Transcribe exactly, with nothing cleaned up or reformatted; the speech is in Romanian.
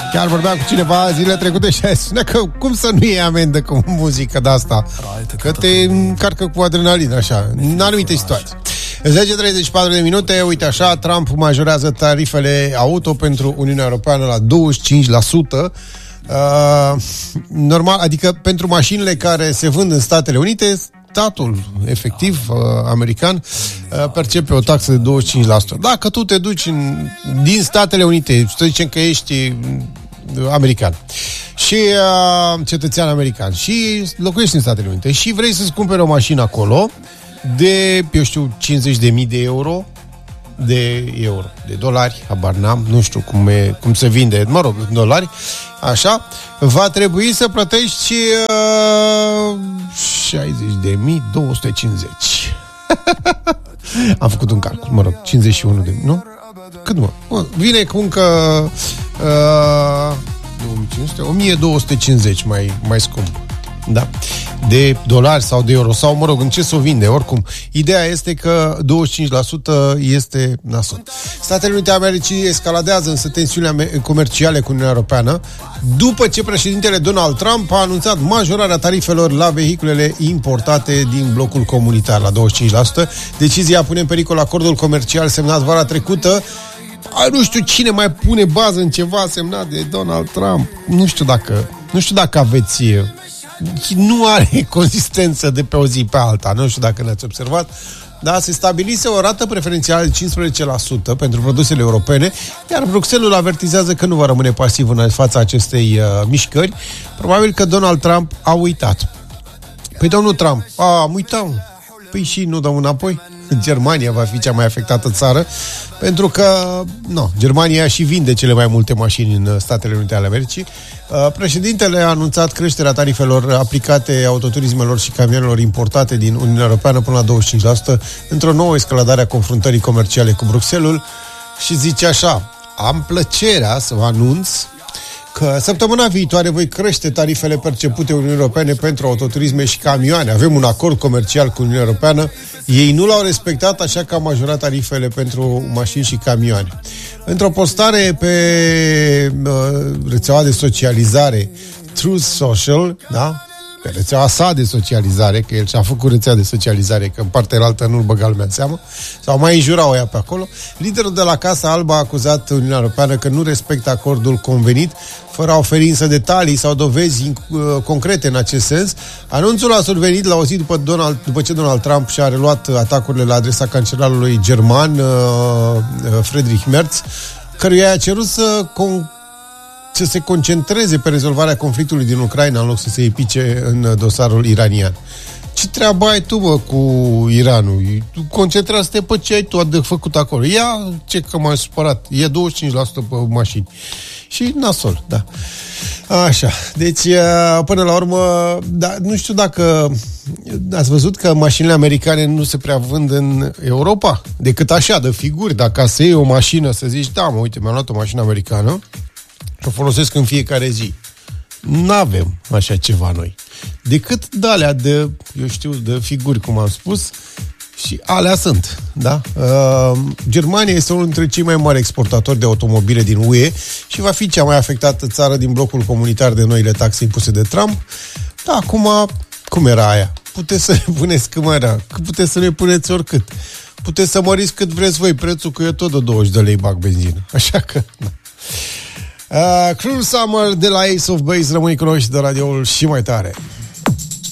Chiar vorbeam cu cineva zilele trecute și a zis că cum să nu iei amendă cu muzică de asta, că te încarcă cu adrenalină, așa, în anumite situații. zece treizeci și patru de minute, uite așa, Trump majorează tarifele auto pentru Uniunea Europeană la douăzeci și cinci la sută. Uh, normal, adică pentru mașinile care se vând în Statele Unite, statul efectiv uh, american uh, percepe o taxă de douăzeci și cinci la sută. Dacă tu te duci în, din Statele Unite, să zicem că ești uh, american și uh, cetățean american și locuiești în Statele Unite și vrei să-ți cumperi o mașină acolo de, eu știu, cincizeci de mii de euro, de euro, de dolari, habar n-am, nu știu cum, e, cum se vinde, mă rog, dolari, așa, va trebui să plătești uh, șaizeci de mii două sute cincizeci. Am făcut un calcul, mă rog, cincizeci și unu de mii, nu? Cât mă? Vine cu încă uh, o mie două sute cincizeci mai, mai scump. Da, de dolari sau de euro sau, mă rog, în ce s-o vinde, oricum. Ideea este că douăzeci și cinci la sută este nasol. Statele Unite ale Americii escaladează însă tensiunile comerciale cu Uniunea Europeană după ce președintele Donald Trump a anunțat majorarea tarifelor la vehiculele importate din blocul comunitar la douăzeci și cinci la sută. Decizia pune în pericol acordul comercial semnat vara trecută. A, nu știu cine mai pune bază în ceva semnat de Donald Trump. Nu știu dacă, nu știu dacă aveți... Nu are consistență de pe o zi pe alta. Nu știu dacă ne-ați observat. Da, se stabilise o rată preferențială de cincisprezece la sută pentru produsele europene, iar Bruxelles avertizează că nu va rămâne pasiv în fața acestei uh, mișcări. Probabil că Donald Trump a uitat. Păi domnul Trump, a, am uitat. Păi și nu dăm înapoi? Germania va fi cea mai afectată țară, pentru că, nu, Germania și vinde cele mai multe mașini în Statele Unite ale Americii. Președintele a anunțat creșterea tarifelor aplicate autoturismelor și camionelor importate din Uniunea Europeană până la douăzeci și cinci la sută într-o nouă escaladare a confruntării comerciale cu Bruxelles și zice așa: am plăcerea să vă anunț că săptămâna viitoare voi crește tarifele percepute Uniunii Europene pentru autoturisme și camioane. Avem un acord comercial cu Uniunea Europeană. Ei nu l-au respectat, așa că am majorat tarifele pentru mașini și camioane. Într-o postare pe uh, rețeaua de socializare Truth Social, da? Pe rețeaua sa de socializare, că el și-a făcut rețea de socializare, că în partea altă nu-l băga lumea în seamă, sau mai înjurau ea pe acolo, liderul de la Casa Albă a acuzat Uniunea Europeană că nu respectă acordul convenit, fără a oferi însă detalii sau dovezi uh, concrete în acest sens. Anunțul a survenit la o zi după, Donald, după ce Donald Trump și-a reluat atacurile la adresa cancelarului german, uh, Friedrich Merz, căruia i-a cerut să con- să se concentreze pe rezolvarea conflictului din Ucraina în loc să se implice în dosarul iranian. Ce treabă ai tu, bă, cu Iranul? Tu concentrează-te pe ce ai tu de făcut acolo. Ia, ce că m-ai supărat. E douăzeci și cinci la sută pe mașini. Și nasol, da. Așa, deci până la urmă, da, nu știu dacă ați văzut că mașinile americane nu se prea vând în Europa, decât așa, de figuri. Dacă să iei o mașină, să zici, da, mă, uite, mi-am luat o mașină americană, o folosesc în fiecare zi. N-avem așa ceva noi. Decât de alea de, eu știu, de figuri, cum am spus, și alea sunt, da? Uh, Germania este unul dintre cei mai mari exportatori de automobile din U E și va fi cea mai afectată țară din blocul comunitar de noile taxe impuse de Trump. Da, acum, cum era aia? Puteți să ne puneți cum era, puteți să ne puneți oricât. Puteți să măriți cât vreți voi prețul, că eu tot de douăzeci de lei bag benzină. Așa că, da. Uh, Cruel Summer de la Ace of Base, rămâi cu noi și de radioul și mai tare.